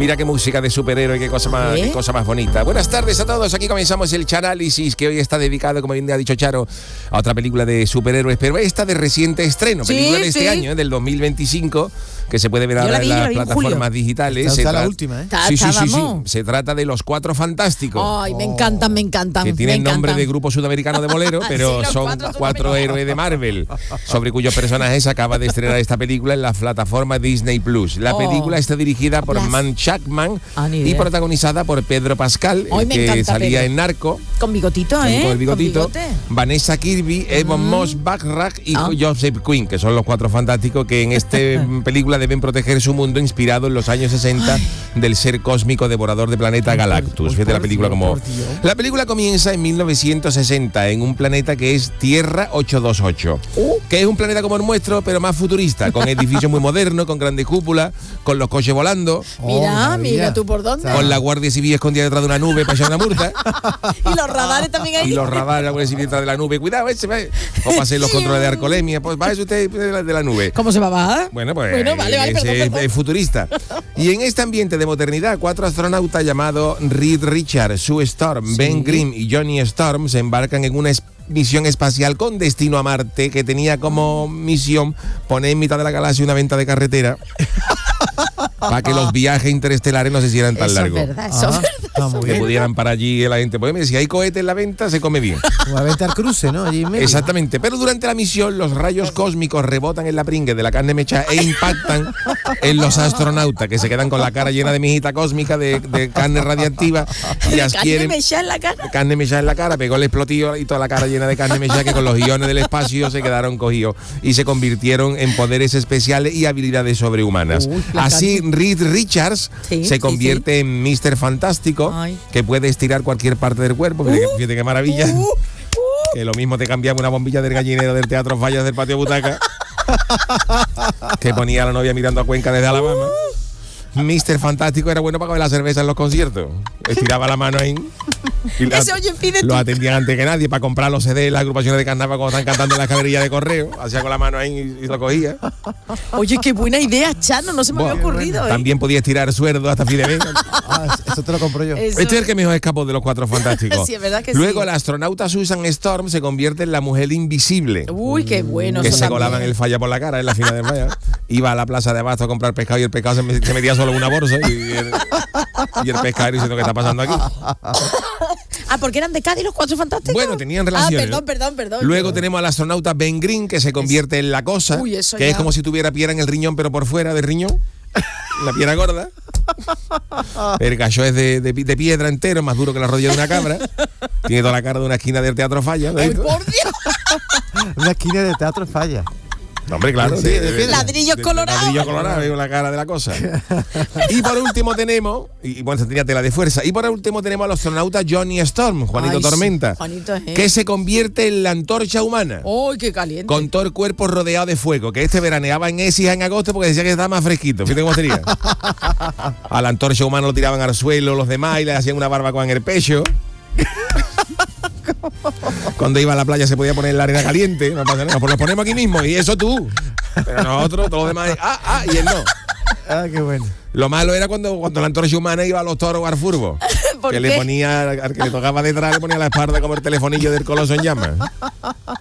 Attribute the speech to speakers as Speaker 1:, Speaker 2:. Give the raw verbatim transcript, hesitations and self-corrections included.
Speaker 1: Mira qué música de superhéroe, qué cosa más, ¿Eh? qué cosa más bonita. Buenas tardes a todos, aquí comenzamos el Chanálisis, que hoy está dedicado, como bien ha dicho Charo, a otra película de superhéroes, pero esta de reciente estreno,
Speaker 2: sí,
Speaker 1: película de
Speaker 2: sí.
Speaker 1: este año, del dos mil veinticinco, que se puede ver ahora
Speaker 2: vi,
Speaker 1: en las plataformas
Speaker 2: en
Speaker 1: digitales.
Speaker 3: Esta
Speaker 1: se
Speaker 3: es la
Speaker 1: tra-
Speaker 3: última, ¿eh?
Speaker 1: Sí, sí, sí, sí.
Speaker 2: Vamos.
Speaker 1: Se trata de Los Cuatro Fantásticos.
Speaker 2: Ay, me encantan, me encantan.
Speaker 1: Que tienen
Speaker 2: me
Speaker 1: nombre
Speaker 2: encantan.
Speaker 1: de grupo sudamericano de bolero, pero
Speaker 2: Sí, los
Speaker 1: son
Speaker 2: cuatro
Speaker 1: cuatro
Speaker 2: sudamericanos.
Speaker 1: héroes de Marvel, sobre cuyos personajes acaba de estrenar esta película en la plataforma Disney Plus. La
Speaker 2: Oh.
Speaker 1: película está dirigida por
Speaker 2: Las-
Speaker 1: Man Chapman
Speaker 2: Ah, ni
Speaker 1: y
Speaker 2: idea.
Speaker 1: protagonizada por Pedro Pascal,
Speaker 2: Ay,
Speaker 1: el
Speaker 2: me
Speaker 1: que
Speaker 2: encanta
Speaker 1: salía
Speaker 2: Pedro.
Speaker 1: en Narco,
Speaker 2: Con bigotito, ¿eh?
Speaker 1: con el bigotito,
Speaker 2: Con bigote.
Speaker 1: Vanessa Kirby, Evan Moss Backrack y
Speaker 2: Ah.
Speaker 1: Joseph Quinn, que son los cuatro fantásticos que en esta película deben proteger su mundo inspirado en los años sesenta del ser cósmico devorador de planeta Galactus. Fíjate la película como... La película comienza en mil novecientos sesenta en un planeta que es Tierra ochocientos veintiocho, que es un planeta como el nuestro, pero más futurista, con edificios muy modernos, con grandes cúpulas, con los coches volando,
Speaker 2: Mira,
Speaker 3: Oh,
Speaker 2: mira tú por dónde.
Speaker 1: con la Guardia Civil escondida detrás de una nube para echar una multa.
Speaker 2: Y los radares también ahí.
Speaker 1: Y los radares, la Guardia Civil detrás de la nube. Cuidado, ese va. O pasen los controles de alcoholemia. Pues váyase usted de la, de la nube.
Speaker 2: ¿Cómo se va a bajar?
Speaker 1: Bueno, pues
Speaker 2: Bueno, vale, vale,
Speaker 1: ese
Speaker 2: perdón,
Speaker 1: es-
Speaker 2: perdón.
Speaker 1: es futurista. Y en este ambiente de modernidad, cuatro astronautas llamados Reed Richards, Sue Storm, Ben Grimm y Johnny Storm se embarcan en una es- misión espacial con destino a Marte, que tenía como misión poner en mitad de la galaxia una venta de carretera para que los viajes interestelares no se hicieran tan
Speaker 2: Eso
Speaker 1: largos.
Speaker 2: es verdad, eso
Speaker 3: Ah,
Speaker 2: es verdad.
Speaker 3: está muy
Speaker 1: Que
Speaker 3: bien.
Speaker 1: pudieran para allí la gente. Pues si hay cohete en la venta, se come bien.
Speaker 3: Como a venta al cruce, ¿no? Allí en medio.
Speaker 1: Exactamente, pero durante la misión los rayos cósmicos rebotan en la pringue de la carne mecha e impactan en los astronautas, que se quedan con la cara llena de mijita cósmica, de, de carne radiactiva, y
Speaker 2: Carne
Speaker 1: adquieren
Speaker 2: mecha en la cara.
Speaker 1: carne mecha en la cara, pegó el explotillo y toda la cara llena de carne mecha, que con los iones del espacio se quedaron cogidos y se convirtieron en poderes especiales y habilidades sobrehumanas.
Speaker 2: Uy, la
Speaker 1: Así Reed Richards
Speaker 2: Sí,
Speaker 1: se
Speaker 2: sí,
Speaker 1: convierte en míster Fantástico,
Speaker 2: Ay.
Speaker 1: que puede estirar cualquier parte del cuerpo. Fíjate,
Speaker 2: Uh,
Speaker 1: fíjate qué maravilla.
Speaker 2: Uh, uh.
Speaker 1: Que lo mismo te cambiamos una bombilla del gallinero del Teatro Fallas del Patio Butaca, que ponía a la novia mirando a Cuenca desde Alabama. míster Fantástico era bueno para comer la cerveza en los conciertos. Estiraba la mano ahí. Y la-
Speaker 2: Ese, oye, pide
Speaker 1: lo
Speaker 2: tú.
Speaker 1: atendían antes que nadie para comprar los C D de las agrupaciones de carnaval cuando están cantando en la escalería de correo. Hacía con la mano ahí y, y lo cogía.
Speaker 2: Oye, qué buena idea, Chano, no se me
Speaker 1: Buah,
Speaker 2: había ocurrido, ¿eh?
Speaker 1: También podía estirar suerdo hasta fin de mes.
Speaker 3: Ah, eso te lo compro yo.
Speaker 2: Eso-
Speaker 1: Este es el que mejor escapó de los cuatro fantásticos.
Speaker 2: Sí, es verdad que
Speaker 1: Luego
Speaker 2: sí.
Speaker 1: la astronauta Susan Storm se convierte en la mujer invisible.
Speaker 2: Uy, qué bueno.
Speaker 1: Que
Speaker 2: eso
Speaker 1: se colaba en
Speaker 2: también.
Speaker 1: el falla por la cara, en la fila del falla. Iba a la plaza de abasto a comprar pescado y el pescado se, me- se metía solo en una bolsa y, y el, y el pescadero diciendo qué está pasando aquí.
Speaker 2: Ah, porque eran de Cádiz los cuatro fantásticos.
Speaker 1: Bueno, tenían relaciones.
Speaker 2: Ah, perdón, perdón, perdón.
Speaker 1: Luego tenemos al astronauta Ben Green, que se convierte en la cosa,
Speaker 2: Uy, eso
Speaker 1: que
Speaker 2: ya.
Speaker 1: es como si tuviera piedra en el riñón, pero por fuera del riñón. La piedra gorda. El gallo es de, de- de piedra entero, más duro que la rodilla de una cabra. Tiene toda la cara de una esquina del Teatro Falla. ¿lo has
Speaker 2: Ay,
Speaker 1: visto?
Speaker 2: por Dios.
Speaker 3: Una esquina de teatro falla.
Speaker 1: No, hombre, claro.
Speaker 3: Sí, de piedra.
Speaker 2: Ladrillos colorados.
Speaker 1: Ladrillo colorado, veo la cara de la cosa. Y por último tenemos, y y bueno, se tenía tela de fuerza, y por último tenemos al astronauta Johnny Storm, Juanito
Speaker 2: Ay, sí,
Speaker 1: Tormenta,
Speaker 2: Juanito, ¿eh?
Speaker 1: que se convierte en la antorcha humana.
Speaker 2: ¡Ay, qué caliente!
Speaker 1: Con todo el cuerpo rodeado de fuego, que este veraneaba en Écija en agosto porque decía que estaba más fresquito. Fíjate cómo sería. A la antorcha humana lo tiraban al suelo los demás y le hacían una barbacoa en el pecho. Cuando iba a la playa se podía poner la arena caliente. No pasa nada, pues lo ponemos aquí mismo y eso tú. Pero nosotros, todos los demás, ah, ah, y él no.
Speaker 3: Ah, qué bueno.
Speaker 1: Lo malo era cuando, cuando la antorcha humana iba a los toros al furbo.
Speaker 2: ¿Por
Speaker 1: Que
Speaker 2: qué?
Speaker 1: le ponía, al que le tocaba detrás, le ponía la espalda como el telefonillo del Coloso en llamas.